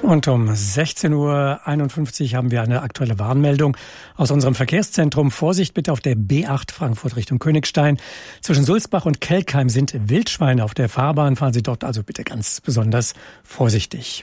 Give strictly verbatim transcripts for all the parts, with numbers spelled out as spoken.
Und um sechzehn Uhr einundfünfzig haben wir eine aktuelle Warnmeldung aus unserem Verkehrszentrum. Vorsicht bitte auf der B acht Frankfurt Richtung Königstein. Zwischen Sulzbach und Kelkheim sind Wildschweine auf der Fahrbahn. Fahren Sie dort also bitte ganz besonders vorsichtig.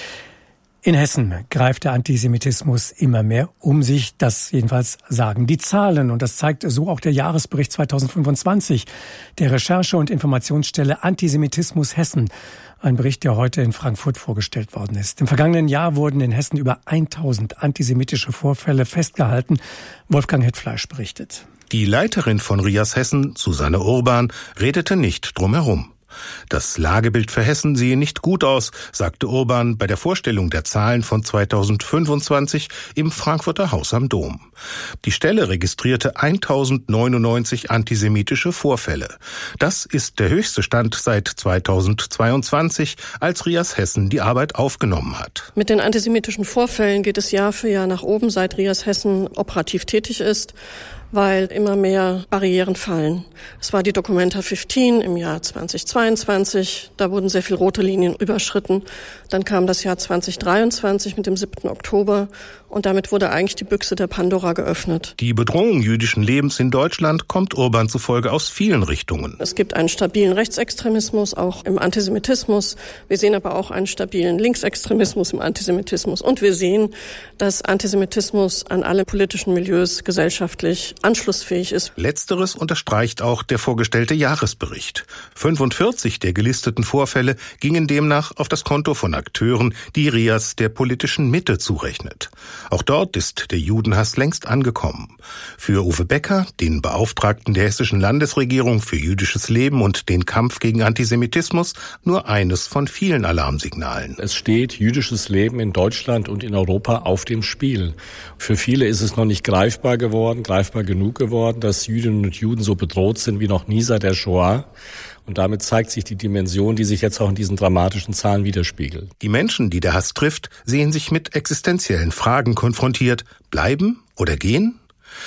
In Hessen greift der Antisemitismus immer mehr um sich. Das jedenfalls sagen die Zahlen. Und das zeigt so auch der Jahresbericht zweitausendfünfundzwanzig der Recherche- und Informationsstelle Antisemitismus Hessen. Ein Bericht, der heute in Frankfurt vorgestellt worden ist. Im vergangenen Jahr wurden in Hessen über tausend antisemitische Vorfälle festgehalten. Wolfgang Hetfleisch berichtet. Die Leiterin von RIAS Hessen, Susanne Urban, redete nicht drum herum. Das Lagebild für Hessen sehe nicht gut aus, sagte Urban bei der Vorstellung der Zahlen von zweitausendfünfundzwanzig im Frankfurter Haus am Dom. Die Stelle registrierte tausendneunundneunzig antisemitische Vorfälle. Das ist der höchste Stand seit zweitausendzweiundzwanzig, als RIAS Hessen die Arbeit aufgenommen hat. Mit den antisemitischen Vorfällen geht es Jahr für Jahr nach oben, seit RIAS Hessen operativ tätig ist, weil immer mehr Barrieren fallen. Es war die Documenta fünfzehn im Jahr zweitausendzweiundzwanzig, da wurden sehr viele rote Linien überschritten. Dann kam das Jahr zweitausenddreiundzwanzig mit dem siebten Oktober und damit wurde eigentlich die Büchse der Pandora geöffnet. Die Bedrohung jüdischen Lebens in Deutschland kommt Urban zufolge aus vielen Richtungen. Es gibt einen stabilen Rechtsextremismus, auch im Antisemitismus. Wir sehen aber auch einen stabilen Linksextremismus im Antisemitismus. Und wir sehen, dass Antisemitismus an alle politischen Milieus gesellschaftlich anschlussfähig ist. Letzteres unterstreicht auch der vorgestellte Jahresbericht. fünfundvierzig der gelisteten Vorfälle gingen demnach auf das Konto von Akteuren, die RIAS der politischen Mitte zurechnet. Auch dort ist der Judenhass längst angekommen. Für Uwe Becker, den Beauftragten der hessischen Landesregierung für jüdisches Leben und den Kampf gegen Antisemitismus, nur eines von vielen Alarmsignalen. Es steht jüdisches Leben in Deutschland und in Europa auf dem Spiel. Für viele ist es noch nicht greifbar geworden, greifbar genug geworden, dass Jüdinnen und Juden so bedroht sind wie noch nie seit der Shoah. Und damit zeigt sich die Dimension, die sich jetzt auch in diesen dramatischen Zahlen widerspiegelt. Die Menschen, die der Hass trifft, sehen sich mit existenziellen Fragen konfrontiert. Bleiben oder gehen?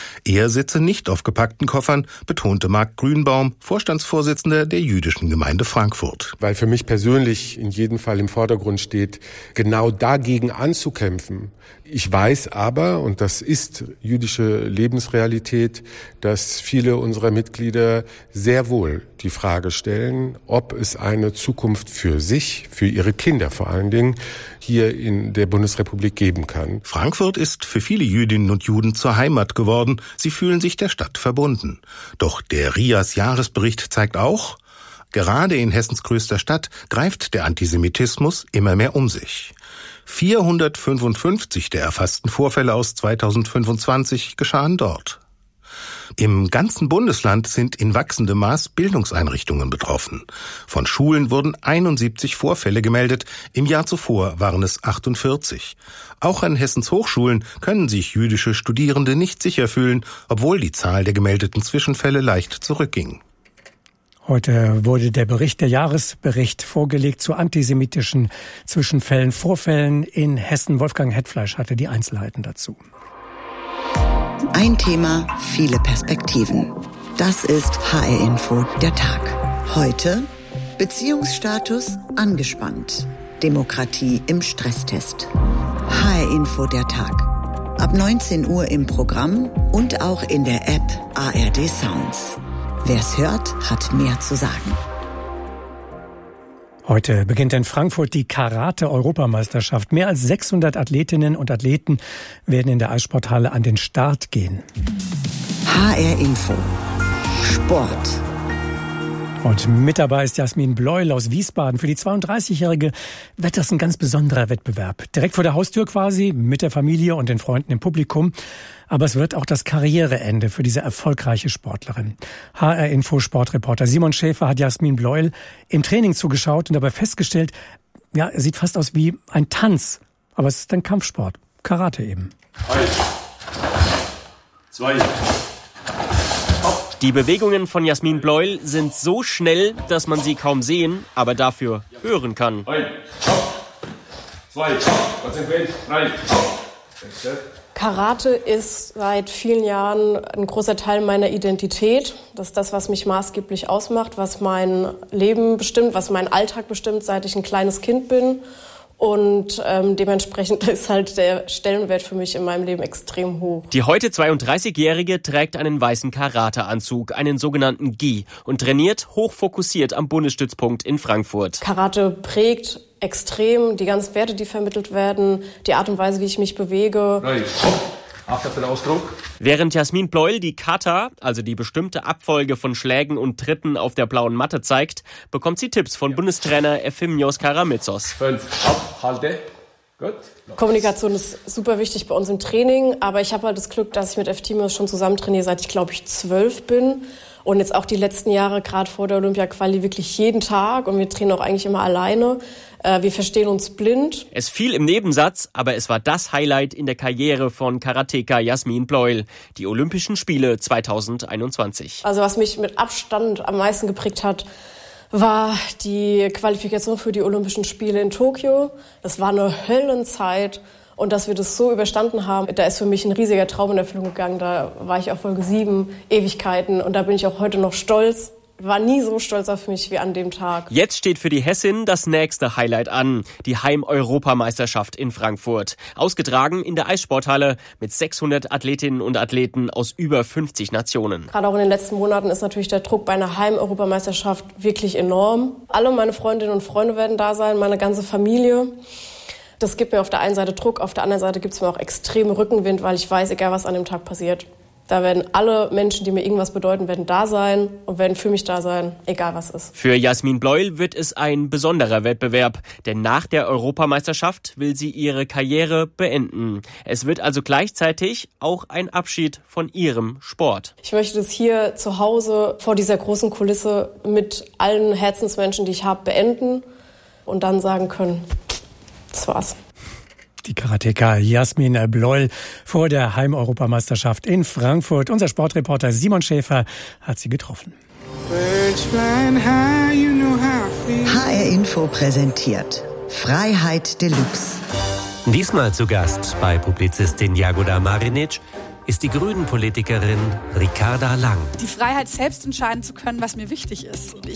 Er sitze nicht auf gepackten Koffern, betonte Marc Grünbaum, Vorstandsvorsitzender der Jüdischen Gemeinde Frankfurt. Weil für mich persönlich in jedem Fall im Vordergrund steht, genau dagegen anzukämpfen. Ich weiß aber, und das ist jüdische Lebensrealität, dass viele unserer Mitglieder sehr wohl die Frage stellen, ob es eine Zukunft für sich, für ihre Kinder vor allen Dingen, hier in der Bundesrepublik geben kann. Frankfurt ist für viele Jüdinnen und Juden zur Heimat geworden. Sie fühlen sich der Stadt verbunden. Doch der RIAS-Jahresbericht zeigt auch, gerade in Hessens größter Stadt greift der Antisemitismus immer mehr um sich. vierhundertfünfundfünfzig der erfassten Vorfälle aus zweitausendfünfundzwanzig geschahen dort. Im ganzen Bundesland sind in wachsendem Maß Bildungseinrichtungen betroffen. Von Schulen wurden einundsiebzig Vorfälle gemeldet, im Jahr zuvor waren es achtundvierzig. Auch an Hessens Hochschulen können sich jüdische Studierende nicht sicher fühlen, obwohl die Zahl der gemeldeten Zwischenfälle leicht zurückging. Heute wurde der Bericht, der Jahresbericht vorgelegt zu antisemitischen Zwischenfällen, Vorfällen in Hessen. Wolfgang Hetfleisch hatte die Einzelheiten dazu. Ein Thema, viele Perspektiven. Das ist H R-Info, der Tag. Heute Beziehungsstatus angespannt. Demokratie im Stresstest. H R-Info, der Tag. Ab neunzehn Uhr im Programm und auch in der App A R D Sounds. Wer's hört, hat mehr zu sagen. Heute beginnt in Frankfurt die Karate-Europameisterschaft. Mehr als sechshundert Athletinnen und Athleten werden in der Eissporthalle an den Start gehen. H R-Info. Sport. Und mit dabei ist Jasmin Bleuel aus Wiesbaden. Für die zweiunddreißigjährige wird das ein ganz besonderer Wettbewerb. Direkt vor der Haustür quasi, mit der Familie und den Freunden im Publikum. Aber es wird auch das Karriereende für diese erfolgreiche Sportlerin. H R-Info-Sportreporter Simon Schäfer hat Jasmin Bleuel im Training zugeschaut und dabei festgestellt, ja, er sieht fast aus wie ein Tanz. Aber es ist ein Kampfsport. Karate eben. Eins, zwei, Die Bewegungen von Jasmin Bleuel sind so schnell, dass man sie kaum sehen, aber dafür hören kann. Ein, zwei, konzentriert, drei, Karate ist seit vielen Jahren ein großer Teil meiner Identität. Das ist das, was mich maßgeblich ausmacht, was mein Leben bestimmt, was meinen Alltag bestimmt, seit ich ein kleines Kind bin. Und ähm, dementsprechend ist halt der Stellenwert für mich in meinem Leben extrem hoch. Die heute zweiunddreißigjährige trägt einen weißen Karateanzug, einen sogenannten Gi, und trainiert hochfokussiert am Bundesstützpunkt in Frankfurt. Karate prägt extrem die ganzen Werte, die vermittelt werden, die Art und Weise, wie ich mich bewege. Nein. Achte auf den Ausdruck. Während Jasmin Bleuel die Kata, also die bestimmte Abfolge von Schlägen und Tritten auf der blauen Matte zeigt, bekommt sie Tipps von Bundestrainer Efimios Karamitsos. Fünf. Ab, halte. Gut. Kommunikation ist super wichtig bei uns im Training, aber ich habe halt das Glück, dass ich mit Efimios schon zusammen trainiere, seit ich glaube ich zwölf bin. Und jetzt auch die letzten Jahre, gerade vor der Olympia-Quali, wirklich jeden Tag. Und wir trainieren auch eigentlich immer alleine. Äh, wir verstehen uns blind. Es fiel im Nebensatz, aber es war das Highlight in der Karriere von Karateka Jasmin Bleuel. Die Olympischen Spiele zweitausendeinundzwanzig. Also was mich mit Abstand am meisten geprägt hat, war die Qualifikation für die Olympischen Spiele in Tokio. Das war eine Höllenzeit. Und dass wir das so überstanden haben, da ist für mich ein riesiger Traum in Erfüllung gegangen. Da war ich auf Folge sieben, Ewigkeiten. Und da bin ich auch heute noch stolz. War nie so stolz auf mich wie an dem Tag. Jetzt steht für die Hessin das nächste Highlight an. Die Heim-Europameisterschaft in Frankfurt. Ausgetragen in der Eissporthalle mit sechshundert Athletinnen und Athleten aus über fünfzig Nationen. Gerade auch in den letzten Monaten ist natürlich der Druck bei einer Heim-Europameisterschaft wirklich enorm. Alle meine Freundinnen und Freunde werden da sein, meine ganze Familie. Das gibt mir auf der einen Seite Druck, auf der anderen Seite gibt es mir auch extreme Rückenwind, weil ich weiß, egal was an dem Tag passiert. Da werden alle Menschen, die mir irgendwas bedeuten, werden da sein und werden für mich da sein, egal was ist. Für Jasmin Bleuel wird es ein besonderer Wettbewerb, denn nach der Europameisterschaft will sie ihre Karriere beenden. Es wird also gleichzeitig auch ein Abschied von ihrem Sport. Ich möchte es hier zu Hause vor dieser großen Kulisse mit allen Herzensmenschen, die ich habe, beenden und dann sagen können, das war's. Die Karateka Jasmin Bleuel vor der Heim-Europameisterschaft in Frankfurt. Unser Sportreporter Simon Schäfer hat sie getroffen. H R Info präsentiert Freiheit Deluxe. Diesmal zu Gast bei Publizistin Jagoda Marinic ist die Grünen-Politikerin Ricarda Lang. Die Freiheit, selbst entscheiden zu können, was mir wichtig ist. Ich